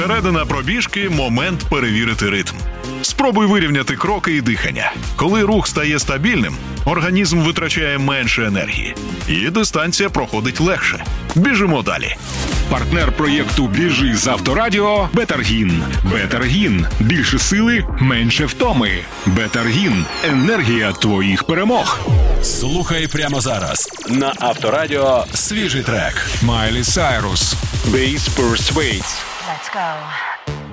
Середина пробіжки – момент перевірити ритм. Спробуй вирівняти кроки і дихання. Коли рух стає стабільним, організм витрачає менше енергії. І дистанція проходить легше. Біжимо далі. Партнер проєкту «Біжи з Авторадіо» – Бетаргін. Бетаргін – більше сили, менше втоми. Бетаргін – енергія твоїх перемог. Слухай прямо зараз на Авторадіо свіжий трек. Майлі Сайрус. Base Persuades. Let's go.